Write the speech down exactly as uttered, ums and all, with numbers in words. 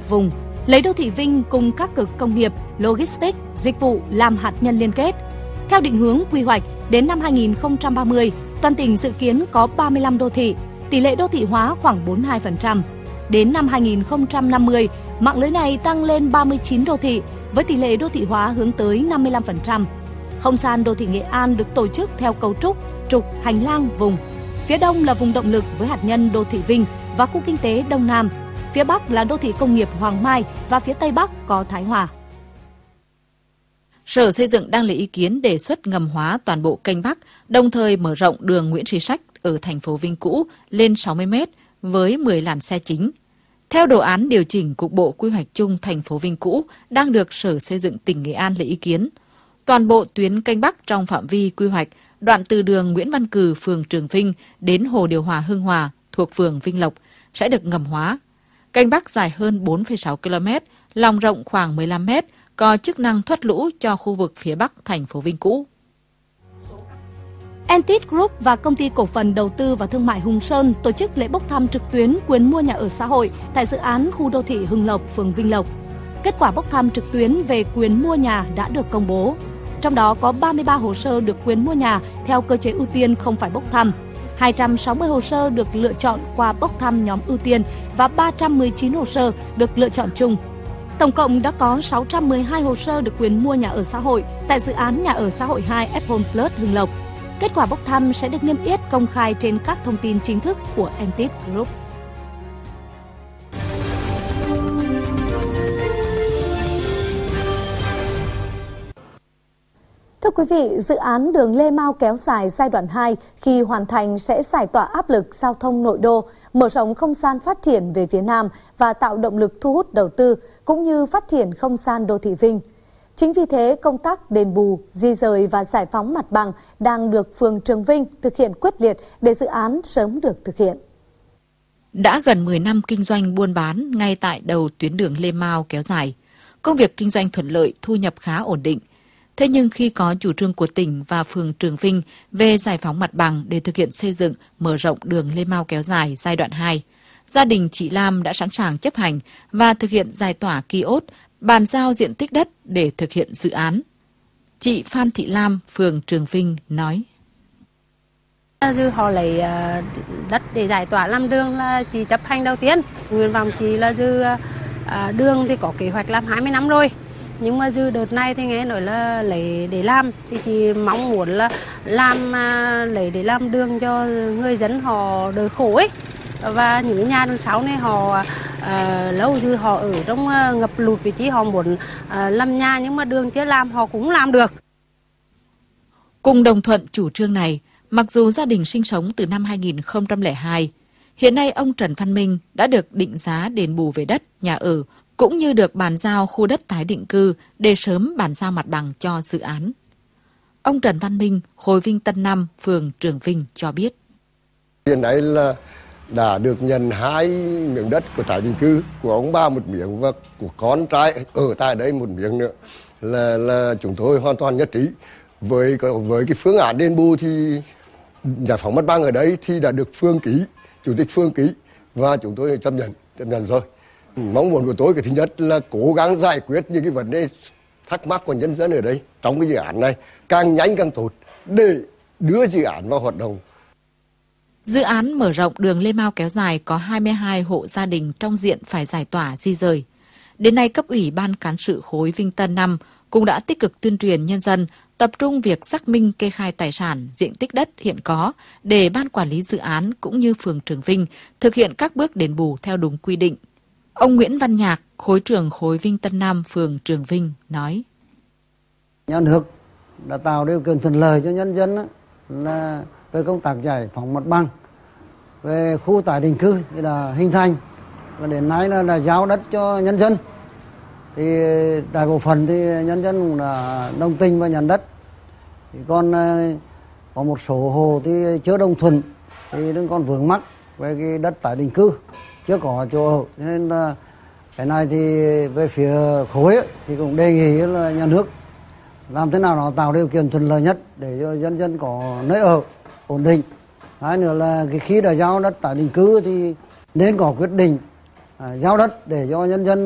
vùng, lấy đô thị Vinh cùng các cực công nghiệp, logistics, dịch vụ làm hạt nhân liên kết. Theo định hướng quy hoạch, đến năm hai nghìn không trăm ba mươi, toàn tỉnh dự kiến có ba mươi lăm đô thị, tỷ lệ đô thị hóa khoảng bốn mươi hai phần trăm. Đến năm hai nghìn không trăm năm mươi, mạng lưới này tăng lên ba mươi chín đô thị, với tỷ lệ đô thị hóa hướng tới năm mươi lăm phần trăm. Không gian đô thị Nghệ An được tổ chức theo cấu trúc, trục, hành lang, vùng. Phía đông là vùng động lực với hạt nhân đô thị Vinh và khu kinh tế Đông Nam. Phía bắc là đô thị công nghiệp Hoàng Mai và phía tây bắc có Thái Hòa. Sở Xây dựng đang lấy ý kiến đề xuất ngầm hóa toàn bộ kênh Bắc, đồng thời mở rộng đường Nguyễn Trí Sách ở thành phố Vinh cũ lên sáu mươi mét với mười làn xe chính. Theo đồ án điều chỉnh cục bộ quy hoạch chung thành phố Vinh cũ đang được Sở Xây dựng tỉnh Nghệ An lấy ý kiến, toàn bộ tuyến kênh Bắc trong phạm vi quy hoạch đoạn từ đường Nguyễn Văn Cừ, phường Trường Vinh đến hồ điều hòa Hưng Hòa thuộc phường Vinh Lộc sẽ được ngầm hóa. Kênh Bắc dài hơn bốn phẩy sáu ki lô mét, lòng rộng khoảng mười lăm mét, có chức năng thoát lũ cho khu vực phía Bắc thành phố Vinh cũ. Entit Group và Công ty Cổ phần Đầu tư và Thương mại Hùng Sơn tổ chức lễ bốc thăm trực tuyến quyền mua nhà ở xã hội tại dự án khu đô thị Hưng Lộc, phường Vinh Lộc. Kết quả bốc thăm trực tuyến về quyền mua nhà đã được công bố. Trong đó có ba mươi ba hồ sơ được quyền mua nhà theo cơ chế ưu tiên không phải bốc thăm, hai trăm sáu mươi hồ sơ được lựa chọn qua bốc thăm nhóm ưu tiên và ba trăm mười chín hồ sơ được lựa chọn chung. Tổng cộng đã có sáu trăm mười hai hồ sơ được quyền mua nhà ở xã hội tại dự án nhà ở xã hội hai F-Home Plus Hưng Lộc. Kết quả bốc thăm sẽ được niêm yết công khai trên các thông tin chính thức của Entit Group. Thưa quý vị, dự án đường Lê Mau kéo dài giai đoạn hai khi hoàn thành sẽ giải tỏa áp lực giao thông nội đô, mở rộng không gian phát triển về phía Nam và tạo động lực thu hút đầu tư, cũng như phát triển không gian đô thị Vinh. Chính vì thế, công tác đền bù, di dời và giải phóng mặt bằng đang được phường Trường Vinh thực hiện quyết liệt để dự án sớm được thực hiện. Đã gần mười năm kinh doanh buôn bán ngay tại đầu tuyến đường Lê Mau kéo dài, công việc kinh doanh thuận lợi, thu nhập khá ổn định. Thế nhưng khi có chủ trương của tỉnh và phường Trường Vinh về giải phóng mặt bằng để thực hiện xây dựng, mở rộng đường Lê Mau kéo dài giai đoạn hai, gia đình chị Lam đã sẵn sàng chấp hành và thực hiện giải tỏa ki-ốt, bàn giao diện tích đất để thực hiện dự án. Chị Phan Thị Lam, phường Trường Vinh nói. Dư họ lấy đất để giải tỏa làm đường là chị chấp hành đầu tiên. Nguyện vọng chị là dư đường thì có kế hoạch làm hai mươi năm rồi. Nhưng mà dư đợt này thì nghe nói là lấy để làm thì chị mong muốn là làm lấy để làm đường cho người dân họ đỡ khổ ấy. Và những nhà đường sáu này họ à, lâu dư họ ở trong à, ngập lụt vị trí họ muốn à, làm nhà nhưng mà đường chưa làm họ cũng làm được. Cùng đồng thuận chủ trương này, mặc dù gia đình sinh sống từ năm hai nghìn không trăm lẻ hai, hiện nay ông Trần Văn Minh đã được định giá đền bù về đất, nhà ở, cũng như được bàn giao khu đất tái định cư để sớm bàn giao mặt bằng cho dự án. Ông Trần Văn Minh, khối Vinh Tân Năm, phường Trường Vinh cho biết. Hiện nay là đã được nhận hai miếng đất của tái định cư, của ông ba một miếng và của con trai ở tại đây một miếng nữa, là là chúng tôi hoàn toàn nhất trí với với cái phương án đền bù. Thì giải phóng mặt bằng ở đây thì đã được phường ký, chủ tịch phường ký và chúng tôi chấp nhận chấp nhận rồi. Mong muốn của tôi cái thứ nhất là cố gắng giải quyết những cái vấn đề thắc mắc của nhân dân ở đây trong cái dự án này càng nhanh càng tốt để đưa dự án vào hoạt động. Dự án mở rộng đường Lê Mau kéo dài có hai mươi hai hộ gia đình trong diện phải giải tỏa di dời. Đến nay, cấp ủy ban cán sự khối Vinh Tân năm cũng đã tích cực tuyên truyền nhân dân tập trung việc xác minh kê khai tài sản, diện tích đất hiện có để ban quản lý dự án cũng như phường Trường Vinh thực hiện các bước đền bù theo đúng quy định. Ông Nguyễn Văn Nhạc, khối trưởng khối Vinh Tân Nam, phường Trường Vinh nói. Nhà nước đã tạo điều kiện thuận lợi cho nhân dân là về công tác giải phóng mặt bằng, về khu tái định cư thì là hình thành và đến nay là, là giao đất cho nhân dân. Thì đại bộ phận thì nhân dân cũng là đồng tình và nhận đất. Thì còn có một số hộ thì chưa đồng thuận thì vẫn còn vướng mắc về cái đất tái định cư, chưa có chỗ ở. Cho nên là cái này thì về phía khối ấy, thì cũng đề nghị là nhà nước làm thế nào nó tạo điều kiện thuận lợi nhất để cho nhân dân có nơi ở ổn định. Hai nữa là cái khi đã giao đất tái định cư thì nên có quyết định à, giao đất để cho nhân dân